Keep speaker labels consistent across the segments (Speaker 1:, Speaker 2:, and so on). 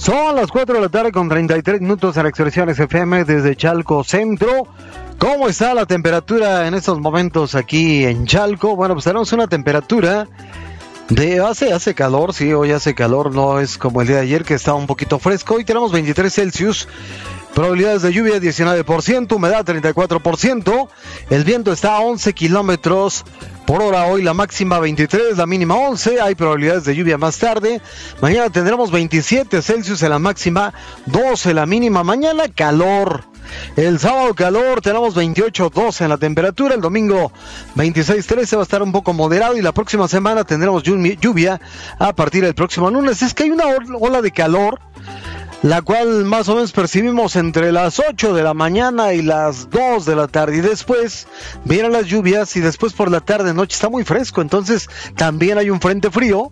Speaker 1: Son las 4 de la tarde con 33 minutos en Expresiones FM desde Chalco Centro. ¿Cómo está la temperatura en estos momentos aquí en Chalco? Bueno, pues tenemos una temperatura de hace calor, sí, hoy hace calor, no es como el día de ayer que estaba un poquito fresco. Hoy tenemos 23 Celsius, probabilidades de lluvia 19%, humedad 34%, el viento está a 11 kilómetros por hora. Hoy la máxima 23, la mínima 11, hay probabilidades de lluvia más tarde. Mañana tendremos 27 Celsius en la máxima, 12 la mínima. Mañana calor. El sábado calor, tenemos 28-12 en la temperatura. El domingo 26-13 va a estar un poco moderado. Y la próxima semana tendremos lluvia a partir del próximo lunes. Es que hay una ola de calor, la cual más o menos percibimos entre las 8 de la mañana y las 2 de la tarde. Y después vienen las lluvias y después por la tarde, noche está muy fresco. Entonces también hay un frente frío.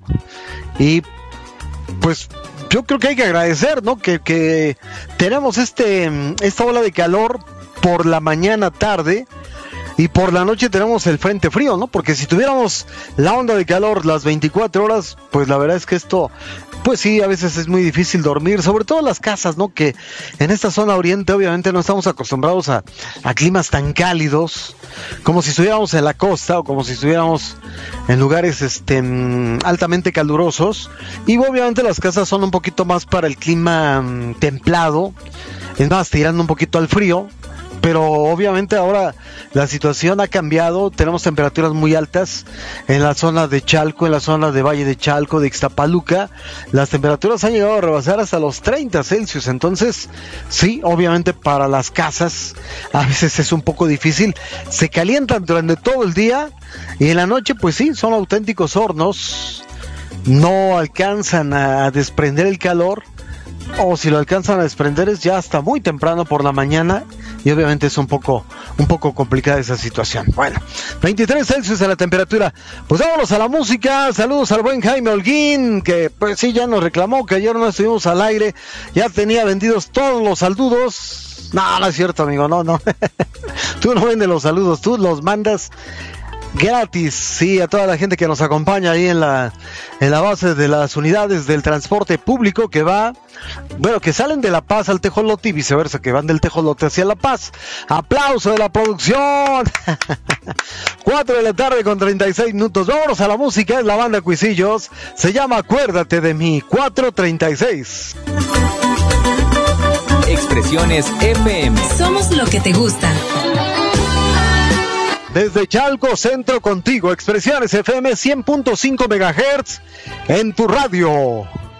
Speaker 1: Y pues yo creo que hay que agradecer, ¿no? Que tenemos esta ola de calor por la mañana, tarde. Y por la noche tenemos el frente frío, ¿no? Porque si tuviéramos la onda de calor las 24 horas, pues la verdad es que esto, pues sí, a veces es muy difícil dormir, sobre todo en las casas, ¿no? Que en esta zona oriente obviamente no estamos acostumbrados a climas tan cálidos, como si estuviéramos en la costa o como si estuviéramos en lugares altamente calurosos. Y obviamente las casas son un poquito más para el clima templado, es más, tirando un poquito al frío. Pero obviamente ahora la situación ha cambiado, tenemos temperaturas muy altas en la zona de Chalco, en la zona de Valle de Chalco, de Ixtapaluca. Las temperaturas han llegado a rebasar hasta los 30 Celsius, entonces sí, obviamente para las casas a veces es un poco difícil. Se calientan durante todo el día y en la noche pues sí, son auténticos hornos, no alcanzan a desprender el calor. O si lo alcanzan a desprender es ya hasta muy temprano por la mañana y obviamente es un poco complicada esa situación. Bueno, 23 Celsius en la temperatura. Pues vámonos a la música. Saludos al buen Jaime Holguín, que pues sí ya nos reclamó que ayer no estuvimos al aire, ya tenía vendidos todos los saludos. No es cierto, amigo, no. Tú no vendes los saludos, tú los mandas gratis, sí, a toda la gente que nos acompaña ahí en la base de las unidades del transporte público que salen de La Paz al Tejolote y viceversa, que van del Tejolote hacia La Paz. Aplauso de la producción. 4 de la tarde con 36 minutos. Vámonos a la música, es la banda Cuisillos, se llama Acuérdate de mí, 4:36.
Speaker 2: Expresiones FM.
Speaker 3: Somos lo que te gusta.
Speaker 1: Desde Chalco Centro contigo, Expresiones FM 100.5 MHz en tu radio.